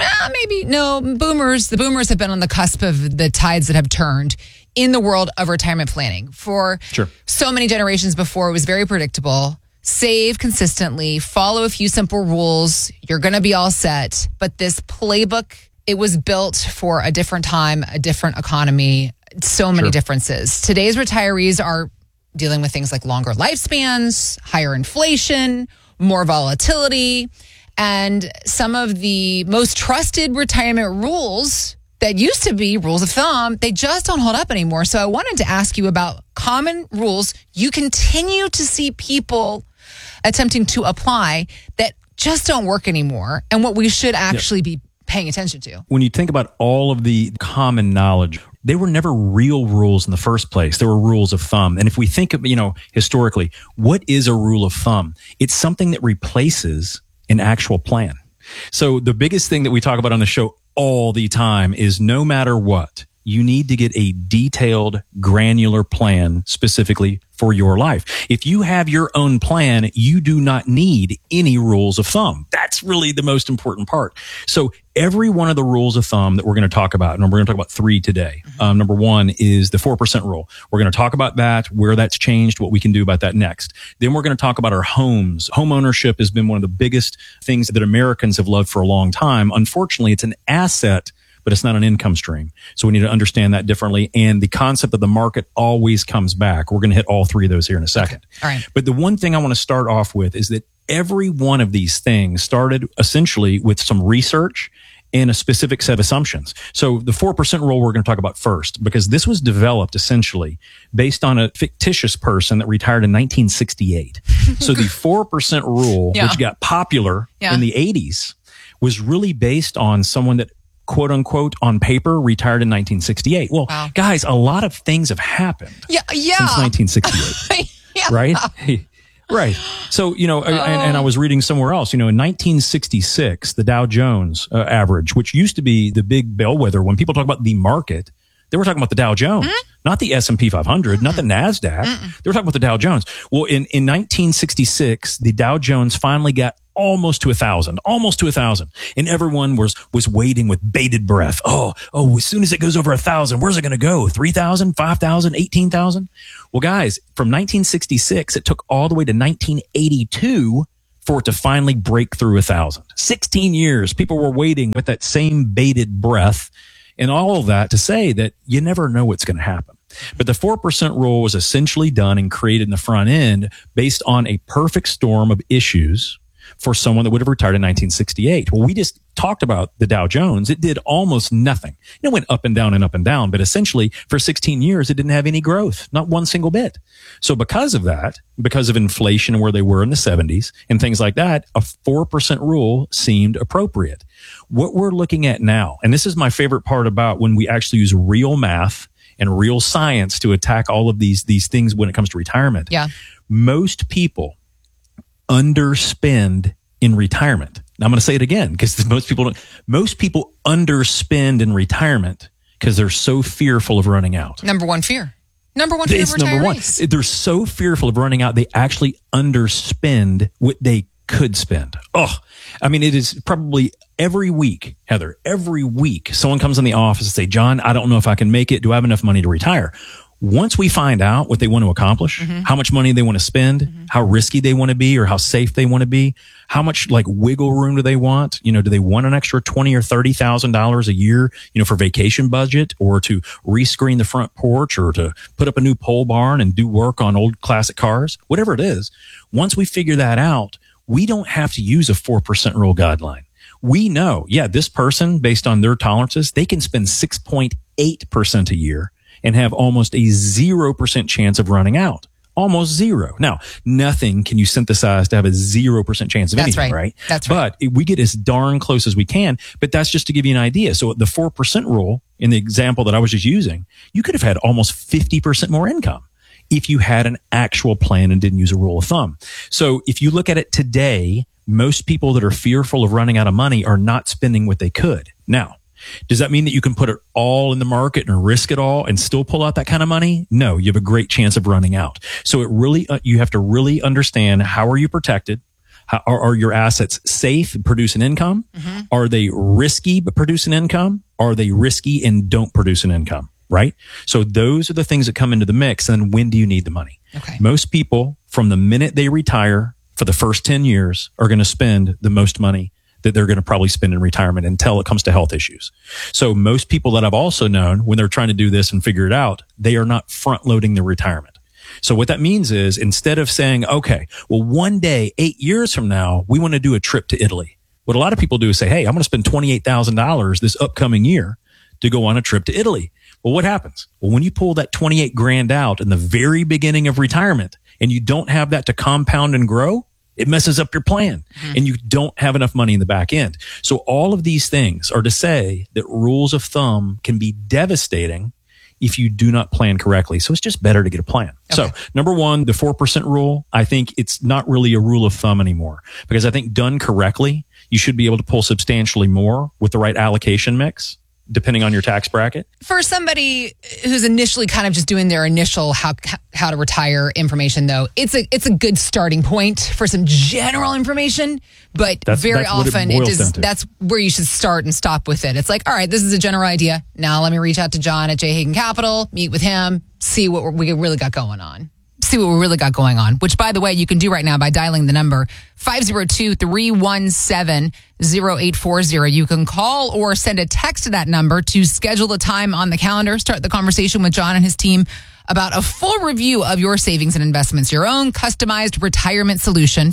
boomers. The boomers have been on the cusp of the tides that have turned in the world of retirement planning. For so many generations before, it was very predictable. Save consistently, follow a few simple rules. You're going to be all set. But this playbook, it was built for a different time, a different economy, so many differences. Today's retirees are dealing with things like longer lifespans, higher inflation, more volatility, and some of the most trusted retirement rules that used to be rules of thumb, they just don't hold up anymore. So I wanted to ask you about common rules you continue to see people attempting to apply that just don't work anymore, and what we should actually be paying attention to. When you think about all of the common knowledge, they were never real rules in the first place. They were rules of thumb. And if we think of, historically, what is a rule of thumb? It's something that replaces an actual plan. So the biggest thing that we talk about on the show all the time is no matter what, you need to get a detailed, granular plan specifically for your life. If you have your own plan, you do not need any rules of thumb. That's really the most important part. So every one of the rules of thumb that we're going to talk about, and we're going to talk about 3 today. Number 1 is the 4% rule. We're going to talk about that, where that's changed, what we can do about that next. Then we're going to talk about our homes. Home ownership has been one of the biggest things that Americans have loved for a long time. Unfortunately, it's an asset, but it's not an income stream. So we need to understand that differently. And the concept of the market always comes back. We're going to hit all 3 of those here in a second. Okay. All right. But the one thing I want to start off with is that every one of these things started essentially with some research and a specific set of assumptions. So the 4% rule we're going to talk about first, because this was developed essentially based on a fictitious person that retired in 1968. So the 4% rule, which got popular in the 80s, was really based on someone that quote unquote, on paper, retired in 1968. Well, guys, a lot of things have happened since 1968, right? Right. So, and I was reading somewhere else, in 1966, the Dow Jones average, which used to be the big bellwether, when people talk about the market, they were talking about the Dow Jones, not the S&P 500, not the NASDAQ. They were talking about the Dow Jones. Well, in 1966, the Dow Jones finally got almost to 1,000. And everyone was waiting with bated breath. Oh, as soon as it goes over 1,000, where's it going to go? 3,000, 5,000, 18,000? Well, guys, from 1966, it took all the way to 1982 for it to finally break through 1,000. 16 years. People were waiting with that same bated breath. And all of that to say that you never know what's going to happen. But the 4% rule was essentially done and created in the front end based on a perfect storm of issues for someone that would have retired in 1968. Well, we just talked about the Dow Jones. It did almost nothing. It went up and down, but essentially for 16 years, it didn't have any growth, not one single bit. So because of that, because of inflation and where they were in the 70s and things like that, a 4% rule seemed appropriate. What we're looking at now, and this is my favorite part about when we actually use real math and real science to attack all of these things when it comes to retirement. Yeah. Most people underspend in retirement. Now I'm going to say it again because most people underspend in retirement because they're so fearful of running out. Number one fear of retirees. Number one. They're so fearful of running out, they actually underspend what they could spend. It is probably every week, Heather, someone comes in the office and say, John, I don't know if I can make it. Do I have enough money to retire? Once we find out what they want to accomplish, how much money they want to spend, how risky they want to be or how safe they want to be, how much wiggle room do they want? Do they want an extra $20,000 or $30,000 a year, for vacation budget or to rescreen the front porch or to put up a new pole barn and do work on old classic cars, whatever it is. Once we figure that out, we don't have to use a 4% rule guideline. We know, this person, based on their tolerances, they can spend 6.8% a year and have almost a 0% chance of running out. Almost zero. Now, nothing can you synthesize to have a 0% chance of anything, right? That's right. But we get as darn close as we can. But that's just to give you an idea. So the 4% rule, in the example that I was just using, you could have had almost 50% more income if you had an actual plan and didn't use a rule of thumb. So if you look at it today, most people that are fearful of running out of money are not spending what they could. Now, does that mean that you can put it all in the market and risk it all and still pull out that kind of money? No, you have a great chance of running out. So it really, you have to really understand, how are you protected? How, are your assets safe and produce an income? Are they risky but produce an income? Are they risky and don't produce an income? Right? So those are the things that come into the mix. And when do you need the money? Okay. Most people, from the minute they retire for the first 10 years, are going to spend the most money that they're going to probably spend in retirement until it comes to health issues. So most people that I've also known, when they're trying to do this and figure it out, they are not front loading their retirement. So what that means is, instead of saying, okay, well, one day, 8 years from now, we want to do a trip to Italy. What a lot of people do is say, hey, I'm going to spend $28,000 this upcoming year to go on a trip to Italy. Well, what happens? Well, when you pull that 28 grand out in the very beginning of retirement and you don't have that to compound and grow, it messes up your plan and you don't have enough money in the back end. So all of these things are to say that rules of thumb can be devastating if you do not plan correctly. So it's just better to get a plan. Okay. So number one, the 4% rule, I think it's not really a rule of thumb anymore, because I think done correctly, you should be able to pull substantially more with the right allocation mix, depending on your tax bracket. For somebody who's initially kind of just doing their initial how to retire information, though, it's a good starting point for some general information. But that's often that's where you should start and stop with it. It's like, all right, this is a general idea. Now let me reach out to John at J. Hagan Capital, meet with him, see what we really got going on. Which, by the way, you can do right now by dialing the number 502-317-0840. You can call or send a text to that number to schedule a time on the calendar. Start the conversation with John and his team about a full review of your savings and investments, your own customized retirement solution.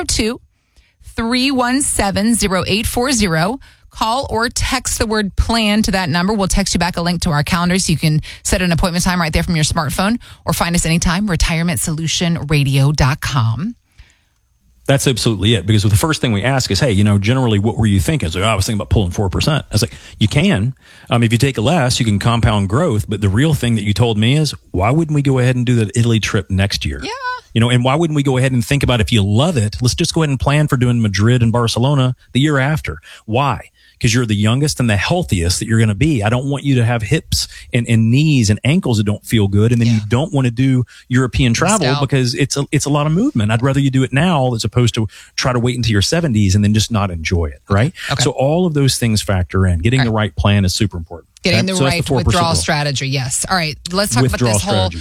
502-317-0840. Call or text the word plan to that number. We'll text you back a link to our calendar so you can set an appointment time right there from your smartphone, or find us anytime, retirementsolutionradio.com. That's absolutely it. Because the first thing we ask is, hey, generally what were you thinking? It's like, I was thinking about pulling 4%. I was like, you can. If you take less, you can compound growth. But the real thing that you told me is, why wouldn't we go ahead and do that Italy trip next year? Yeah. And why wouldn't we go ahead and think about, if you love it, let's just go ahead and plan for doing Madrid and Barcelona the year after. Why? Because you're the youngest and the healthiest that you're going to be. I don't want you to have hips and knees and ankles that don't feel good. And then you don't want to do European travel because it's a lot of movement. I'd rather you do it now as opposed to try to wait until your 70s and then just not enjoy it. Right. Okay. So all of those things factor in. Getting the right plan is super important. Getting the right withdrawal strategy. Yes. All right. Let's talk about this whole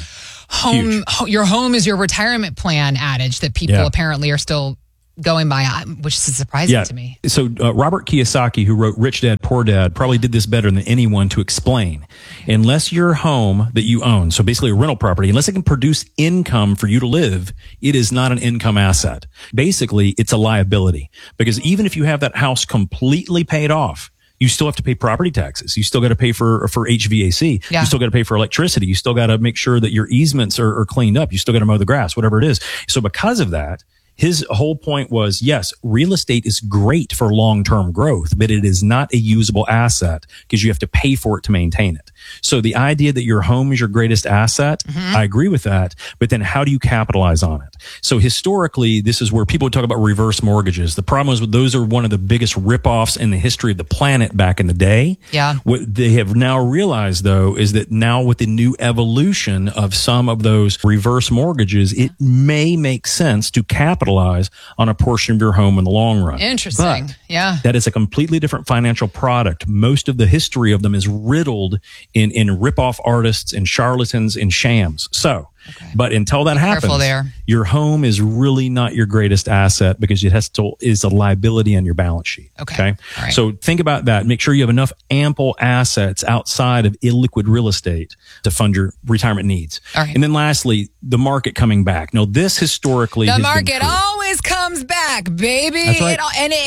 your home is your retirement plan adage that people apparently are still going by, which is surprising to me. So Robert Kiyosaki, who wrote Rich Dad, Poor Dad, probably did this better than anyone to explain. Unless your home that you own, so basically a rental property, unless it can produce income for you to live, it is not an income asset. Basically, it's a liability. Because even if you have that house completely paid off, you still have to pay property taxes. You still got to pay for HVAC. You still got to pay for electricity. You still got to make sure that your easements are cleaned up. You still got to mow the grass, whatever it is. So because of that, his whole point was, yes, real estate is great for long-term growth, but it is not a usable asset because you have to pay for it to maintain it. So the idea that your home is your greatest asset, I agree with that. But then how do you capitalize on it? So historically, this is where people would talk about reverse mortgages. The problem is those are one of the biggest ripoffs in the history of the planet back in the day. Yeah. What they have now realized, though, is that now with the new evolution of some of those reverse mortgages, it may make sense to capitalize on a portion of your home in the long run. Interesting. But that is a completely different financial product. Most of the history of them is riddled in rip-off artists and charlatans and shams. So, but until that happens, your home is really not your greatest asset because it is a liability on your balance sheet. Okay. Right. So think about that. Make sure you have enough ample assets outside of illiquid real estate to fund your retirement needs. All right. And then lastly, the market coming back. Now, this historically the market always comes back, baby. That's right.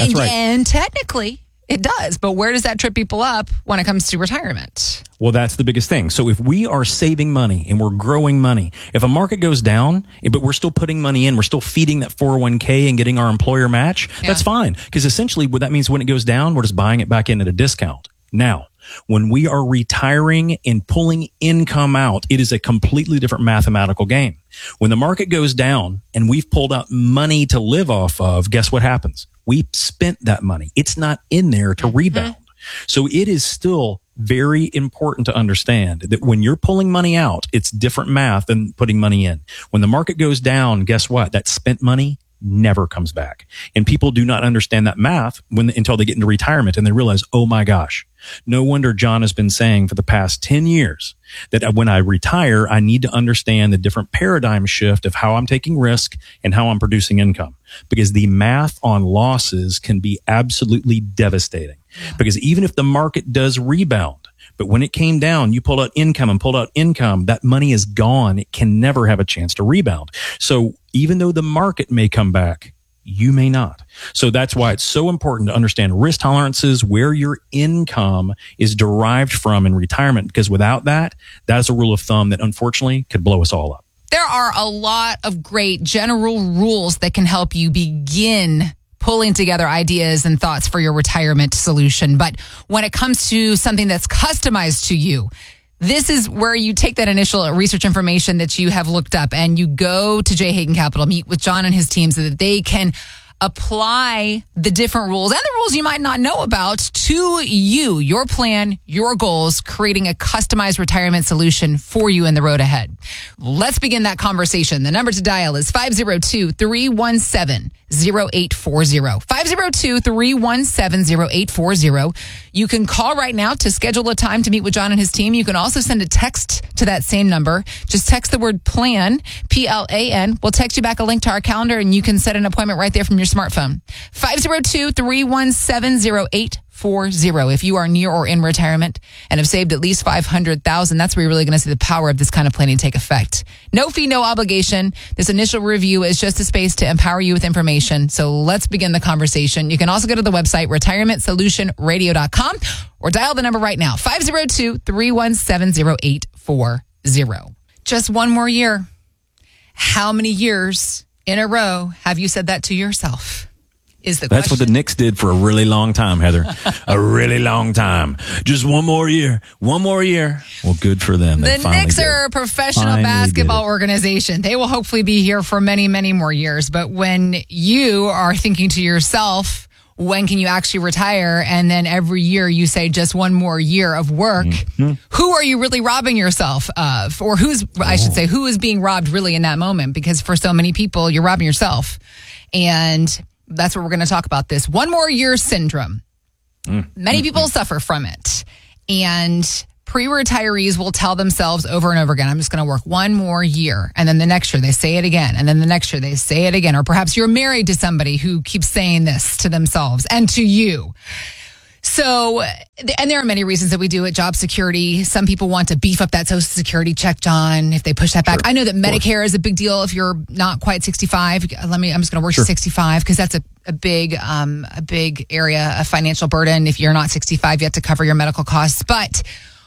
And technically it does. But where does that trip people up when it comes to retirement? Well, that's the biggest thing. So if we are saving money and we're growing money, if a market goes down, but we're still putting money in, we're still feeding that 401k and getting our employer match, that's fine. Because essentially what that means when it goes down, we're just buying it back in at a discount. Now, when we are retiring and pulling income out, it is a completely different mathematical game. When the market goes down and we've pulled out money to live off of, guess what happens? We spent that money. It's not in there to rebound. So it is still very important to understand that when you're pulling money out, it's different math than putting money in. When the market goes down, guess what? That spent money never comes back. And people do not understand that math until they get into retirement and they realize, oh my gosh, no wonder John has been saying for the past 10 years that when I retire, I need to understand the different paradigm shift of how I'm taking risk and how I'm producing income. Because the math on losses can be absolutely devastating. Because even if the market does rebound, but when it came down, you pulled out income, that money is gone. It can never have a chance to rebound. So even though the market may come back, you may not. So that's why it's so important to understand risk tolerances, where your income is derived from in retirement, because without that, that's a rule of thumb that unfortunately could blow us all up. There are a lot of great general rules that can help you begin pulling together ideas and thoughts for your retirement solution. But when it comes to something that's customized to you, this is where you take that initial research information that you have looked up and you go to J. Hagan Capital, meet with John and his team so that they can apply the different rules and the rules you might not know about to you, your plan, your goals, creating a customized retirement solution for you in the road ahead. Let's begin that conversation. The number to dial is 502-317-0840. 502-317-0840. You can call right now to schedule a time to meet with John and his team. You can also send a text to that same number. Just text the word PLAN, P-L-A-N. We'll text you back a link to our calendar and you can set an appointment right there from your smartphone. 502-317-0840. If you are near or in retirement and have saved at least $500,000, that's where you're really going to see the power of this kind of planning take effect. No fee, no obligation. This initial review is just a space to empower you with information. So let's begin the conversation. You can also go to the website, retirementsolutionradio.com, or dial the number right now, 502-317-0840. Just one more year. How many years in a row have you said that to yourself? Is the That's question. what the Knicks did for a really long time, Heather. A really long time. Just one more year. One more year. Well, good for them. They The finally Knicks did. are a professional Finally basketball did organization. They will hopefully be here for many, many more years. But when you are thinking to yourself, when can you actually retire? And then every year you say just one more year of work. Mm-hmm. Who are you really robbing yourself of? Or who is being robbed really in that moment? Because for so many people, you're robbing yourself. And that's what we're going to talk about this. One more year syndrome. Many people suffer from it. And pre-retirees will tell themselves over and over again, I'm just going to work one more year. And then the next year they say it again. And then the next year they say it again. Or perhaps you're married to somebody who keeps saying this to themselves and to you. So, and there are many reasons that we do it. Job security. Some people want to beef up that Social Security check, John, if they push that back. I know that Medicare is a big deal if you're not quite 65. I'm just going to work to 65 because that's a big area of financial burden if you're not 65 yet to cover your medical costs. But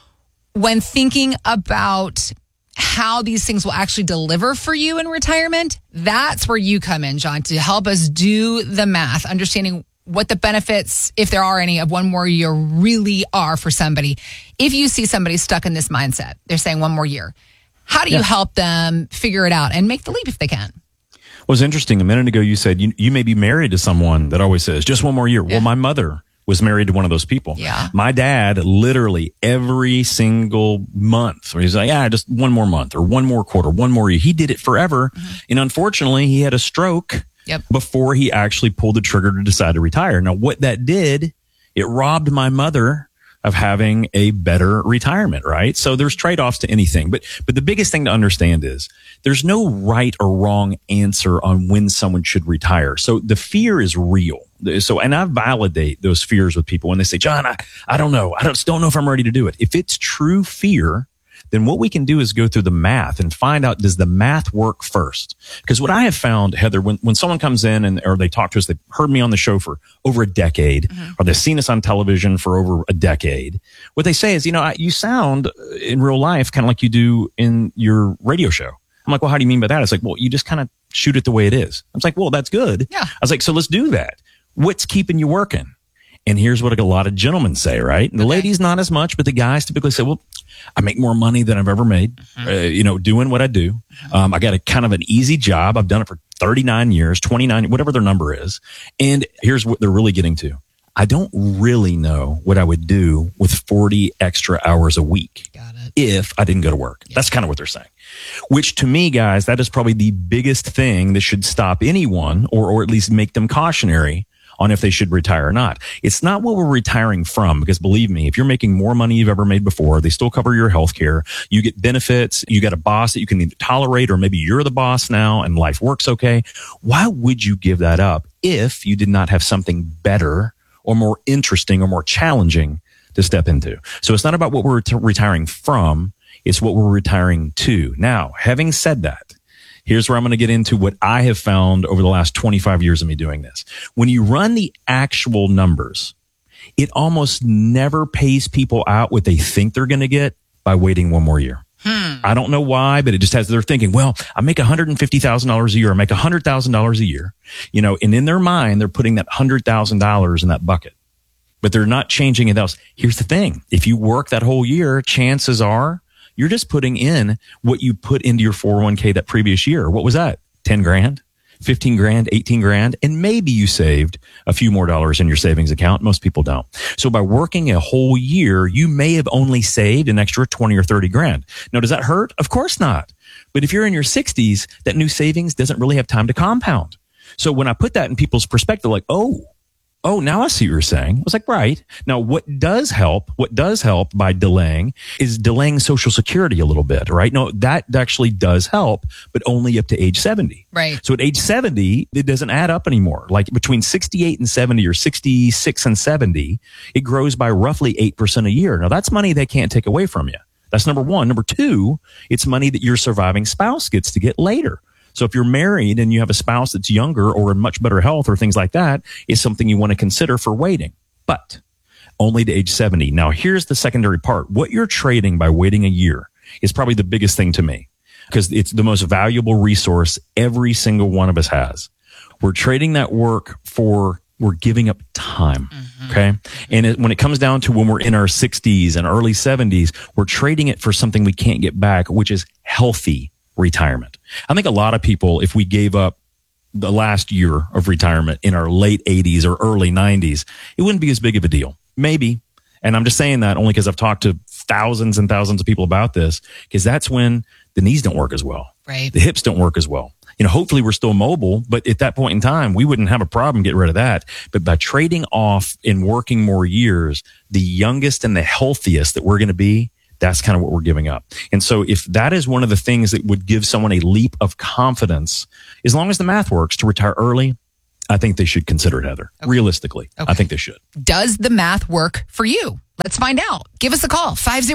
when thinking about how these things will actually deliver for you in retirement, that's where you come in, John, to help us do the math, understanding what the benefits, if there are any, of one more year really are for somebody. If you see somebody stuck in this mindset, they're saying one more year, how do you help them figure it out and make the leap if they can? Well, it's interesting. A minute ago, you said you may be married to someone that always says, just one more year. Yeah. Well, my mother was married to one of those people. Yeah. My dad, literally every single month, he's like, just one more month or one more quarter, one more year. He did it forever. And unfortunately, he had a stroke before he actually pulled the trigger to decide to retire. Now, what that did, it robbed my mother of having a better retirement, right? So there's trade-offs to anything. But the biggest thing to understand is there's no right or wrong answer on when someone should retire. So the fear is real. So, and I validate those fears with people when they say, John, I don't know. I don't know if I'm ready to do it. If it's true fear, then what we can do is go through the math and find out, does the math work first? Because what I have found, Heather, when someone comes in or they talk to us, they've heard me on the show for over a decade, or they've seen us on television for over a decade, what they say is, you sound in real life kind of like you do in your radio show. I'm like, well, how do you mean by that? It's like, well, you just kind of shoot it the way it is. I was like, well, that's good. Yeah. I was like, so let's do that. What's keeping you working? And here's what a lot of gentlemen say, right? And the ladies, not as much, but the guys typically say, well, I make more money than I've ever made, doing what I do. I got a kind of an easy job. I've done it for 39 years, 29, whatever their number is. And here's what they're really getting to. I don't really know what I would do with 40 extra hours a week if I didn't go to work. Yeah. That's kind of what they're saying, which to me, guys, that is probably the biggest thing that should stop anyone or at least make them cautionary on if they should retire or not. It's not what we're retiring from, because believe me, if you're making more money you've ever made before, they still cover your health care. You get benefits. You got a boss that you can either tolerate, or maybe you're the boss now and life works okay. Why would you give that up if you did not have something better or more interesting or more challenging to step into? So it's not about what we're retiring from. It's what we're retiring to. Now, having said that, here's where I'm going to get into what I have found over the last 25 years of me doing this. When you run the actual numbers, it almost never pays people out what they think they're going to get by waiting one more year. I don't know why, but it just has, they're thinking, well, I make $150,000 a year, I make $100,000 a year, and in their mind, they're putting that $100,000 in that bucket, but they're not changing it else. Here's the thing. If you work that whole year, chances are you're just putting in what you put into your 401k that previous year. What was that? 10 grand, 15 grand, 18 grand. And maybe you saved a few more dollars in your savings account. Most people don't. So by working a whole year, you may have only saved an extra 20 or 30 grand. Now, does that hurt? Of course not. But if you're in your 60s, that new savings doesn't really have time to compound. So when I put that in people's perspective, like, oh, now I see what you're saying. I was like, right. Now, what does help by delaying is delaying Social Security a little bit, right? No, that actually does help, but only up to age 70. Right. So at age 70, it doesn't add up anymore. Like between 68 and 70 or 66 and 70, it grows by roughly 8% a year. Now, that's money they can't take away from you. That's number one. Number two, it's money that your surviving spouse gets to get later. So if you're married and you have a spouse that's younger or in much better health or things like that, is something you want to consider for waiting, but only to age 70. Now, here's the secondary part. What you're trading by waiting a year is probably the biggest thing to me. because it's the most valuable resource every single one of us has. We're trading that work for, we're giving up time. Okay. And when it comes down to when we're in our 60s and early 70s, we're trading it for something we can't get back, which is healthy retirement. I think a lot of people, if we gave up the last year of retirement in our late 80s or early 90s, it wouldn't be as big of a deal. Maybe. And I'm just saying that only because I've talked to thousands and thousands of people about this, because that's when the knees don't work as well. Right. The hips don't work as well. Hopefully we're still mobile, but at that point in time, we wouldn't have a problem getting rid of that. But by trading off and working more years, the youngest and the healthiest that we're going to be, that's kind of what we're giving up. And so if that is one of the things that would give someone a leap of confidence, as long as the math works to retire early, I think they should consider it, Heather. Okay. Realistically, I think they should. Does the math work for you? Let's find out. Give us a call.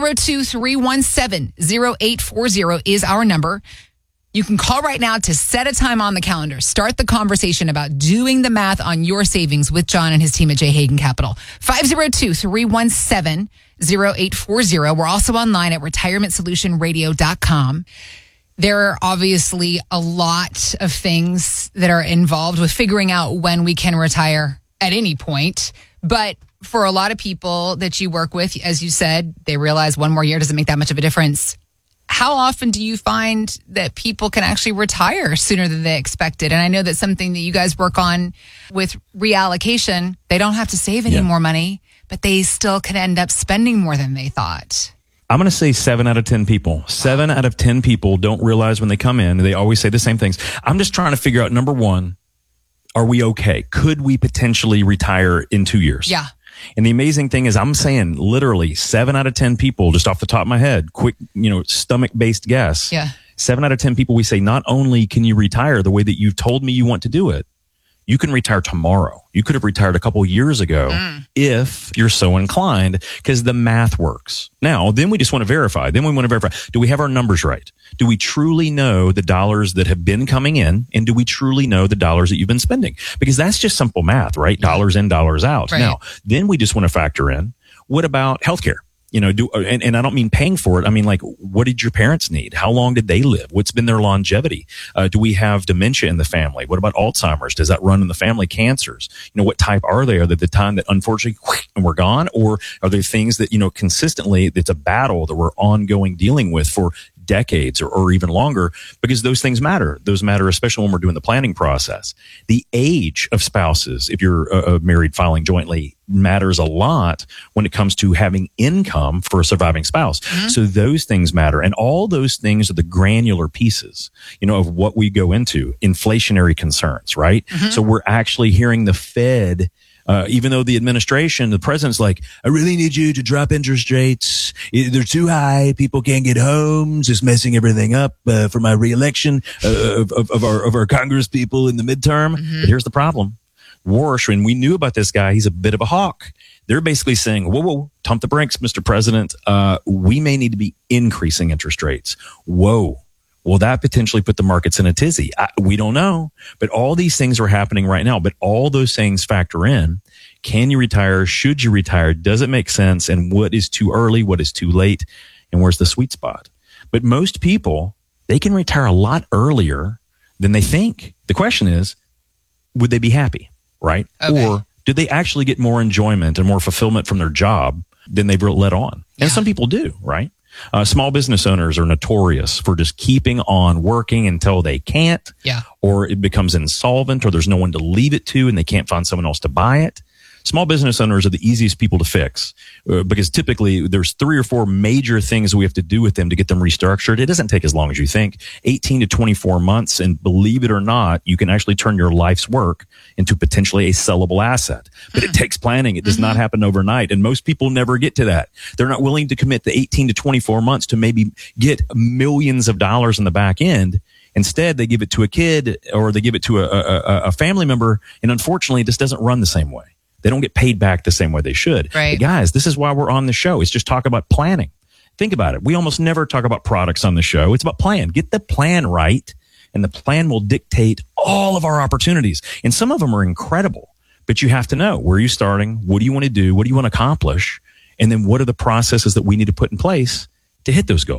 502-317-0840 is our number. You can call right now to set a time on the calendar. Start the conversation about doing the math on your savings with John and his team at J. Hagan Capital. 502-317-0840. We're also online at retirementsolutionradio.com. There are obviously a lot of things that are involved with figuring out when we can retire at any point. But for a lot of people that you work with, as you said, they realize one more year doesn't make that much of a difference. How often do you find that people can actually retire sooner than they expected? And I know that's something that you guys work on with reallocation. They don't have to save any more money, but they still can end up spending more than they thought. I'm going to say 7 out of 10 people. 7 out of 10 people don't realize when they come in, they always say the same things. I'm just trying to figure out, number one, are we okay? Could we potentially retire in 2 years? Yeah. And the amazing thing is I'm saying literally 7 out of 10 people, just off the top of my head, quick, stomach-based guess. Yeah. 7 out of 10 people, we say, not only can you retire the way that you've told me you want to do it, you can retire tomorrow. You could have retired a couple years ago if you're so inclined, because the math works. Now, then we just want to verify. Do we have our numbers right? Do we truly know the dollars that have been coming in? And do we truly know the dollars that you've been spending? Because that's just simple math, right? Dollars in, dollars out. Right. Now, then we just want to factor in, what about healthcare? And I don't mean paying for it. I mean, like, what did your parents need? How long did they live? What's been their longevity? Do we have dementia in the family? What about Alzheimer's? Does that run in the family? Cancers? What type are they? Are they the time that unfortunately and we're gone? Or are there things that, consistently, it's a battle that we're ongoing dealing with for decades or even longer? Because those things matter. Those matter, especially when we're doing the planning process. The age of spouses, if you're married filing jointly, matters a lot when it comes to having income for a surviving spouse. So those things matter. And all those things are the granular pieces, of what we go into. Inflationary concerns, right? So we're actually hearing the Fed, even though the administration, the president's like, I really need you to drop interest rates. They're too high. People can't get homes. It's messing everything up for my reelection of our Congress people in the midterm. But here's the problem. Warsh, when we knew about this guy, he's a bit of a hawk. They're basically saying, whoa, pump the brakes, Mr. President. We may need to be increasing interest rates. Whoa. Will that potentially put the markets in a tizzy? We don't know. But all these things are happening right now. But all those things factor in. Can you retire? Should you retire? Does it make sense? And what is too early? What is too late? And where's the sweet spot? But most people, they can retire a lot earlier than they think. The question is, would they be happy? Right? Okay. Or do they actually get more enjoyment and more fulfillment from their job than they've let on? And some people do, right? Small business owners are notorious for just keeping on working until they can't, or it becomes insolvent, or there's no one to leave it to and they can't find someone else to buy it. Small business owners are the easiest people to fix because typically there's 3 or 4 major things we have to do with them to get them restructured. It doesn't take as long as you think, 18 to 24 months. And believe it or not, you can actually turn your life's work into potentially a sellable asset. But it takes planning. It does not happen overnight. And most people never get to that. They're not willing to commit the 18 to 24 months to maybe get millions of dollars in the back end. Instead, they give it to a kid or they give it to a family member. And unfortunately, this doesn't run the same way. They don't get paid back the same way they should. Right. But guys, this is why we're on the show. It's just talk about planning. Think about it. We almost never talk about products on the show. It's about plan. Get the plan right, and the plan will dictate all of our opportunities. And some of them are incredible, but you have to know, where are you starting? What do you want to do? What do you want to accomplish? And then what are the processes that we need to put in place to hit those goals?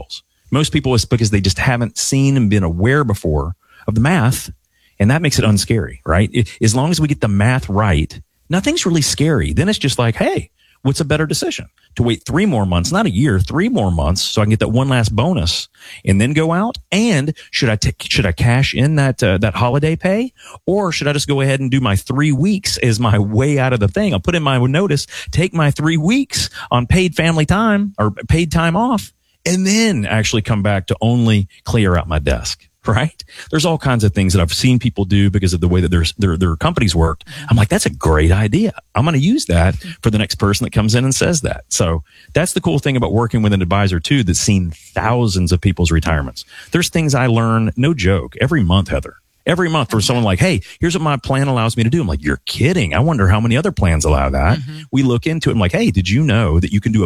Most people, it's because they just haven't seen and been aware before of the math. And that makes it unscary, right? As long as we get the math right, nothing's really scary. Then it's just like, hey, what's a better decision? To wait 3 more months, not a year, 3 more months, so I can get that one last bonus and then go out? And should I cash in that holiday pay? Or should I just go ahead and do my 3 weeks as my way out of the thing? I'll put in my notice, take my 3 weeks on paid family time or paid time off, and then actually come back to only clear out my desk. Right? There's all kinds of things that I've seen people do because of the way that their companies worked. I'm like, that's a great idea. I'm going to use that for the next person that comes in and says that. So that's the cool thing about working with an advisor too, that's seen thousands of people's retirements. There's things I learn, no joke, every month, Heather. Every month for someone like, hey, here's what my plan allows me to do. I'm like, you're kidding. I wonder how many other plans allow that. We look into it. I'm like, hey, did you know that you can do a